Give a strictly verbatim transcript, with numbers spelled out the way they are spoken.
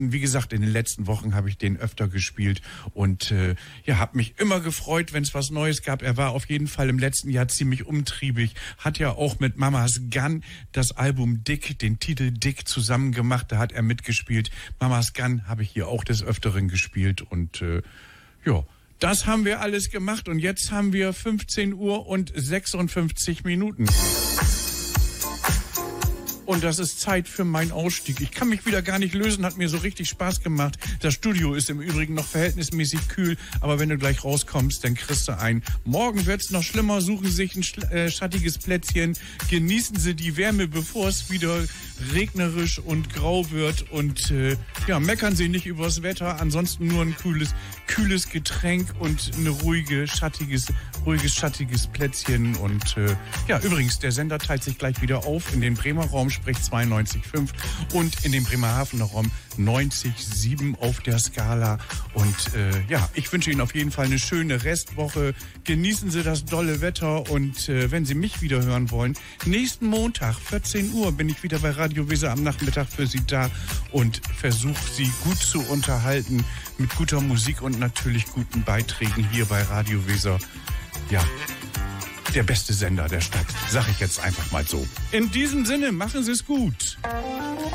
Wie gesagt, in den letzten Wochen habe ich den öfter gespielt und äh, ja, habe mich immer gefreut, wenn es was Neues gab. Er war auf jeden Fall im letzten Jahr ziemlich umtriebig, hat ja auch mit Mamas Gun das Album Dick, den Titel Dick zusammen gemacht, da hat er mitgespielt. Mamas Gun habe ich hier auch des Öfteren gespielt und äh, ja, das haben wir alles gemacht und jetzt haben wir fünfzehn Uhr und sechsundfünfzig Minuten. Und das ist Zeit für meinen Ausstieg. Ich kann mich wieder gar nicht lösen, hat mir so richtig Spaß gemacht. Das Studio ist im Übrigen noch verhältnismäßig kühl, aber wenn du gleich rauskommst, dann kriegst du ein. Morgen wird's noch schlimmer, suchen Sie sich ein sch- äh, schattiges Plätzchen, genießen Sie die Wärme, bevor es wieder regnerisch und grau wird und äh, ja, meckern Sie nicht übers Wetter, ansonsten nur ein kühles, kühles Getränk und eine ruhige, schattiges, ruhiges, schattiges Plätzchen und äh, ja, übrigens, der Sender teilt sich gleich wieder auf in den Bremer Raum, sprich zweiundneunzig Komma fünf und in dem Bremerhavener Raum neunzig Komma sieben auf der Skala. Und äh, ja, ich wünsche Ihnen auf jeden Fall eine schöne Restwoche. Genießen Sie das dolle Wetter und äh, wenn Sie mich wieder hören wollen, nächsten Montag, vierzehn Uhr, bin ich wieder bei Radio Weser am Nachmittag für Sie da und versuche Sie gut zu unterhalten mit guter Musik und natürlich guten Beiträgen hier bei Radio Weser. Ja, der beste Sender der Stadt, sag ich jetzt einfach mal so. In diesem Sinne, machen Sie es gut.